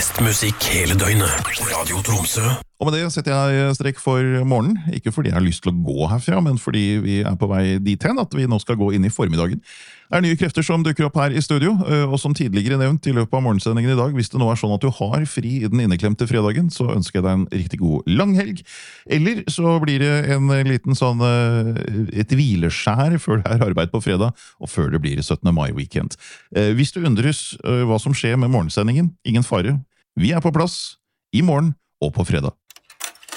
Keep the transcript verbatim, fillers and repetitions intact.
Best musikk hele døgnet. Radio Tromsø. Og med det setter jeg strekk for morgenen, ikke fordi jeg har lyst til å gå herfra, men fordi vi er på vei dit hen at vi nå skal gå inn i formiddagen. Det er nye krefter som dukker opp her i studio, og som tidligere nevnt i løpet av morgensendingen i dag, hvis det nå er sånn at du har fri i den inneklemte fredagen, så ønsker jeg deg en riktig god langhelg. Eller så blir det en liten sånn, et hvileskjær før det er arbeid på fredag, og før det blir syttende mai-weekend. Hvis du undres hva som skjer med morgensendingen, ingen fare. Vi er på plass i morgen og på fredag.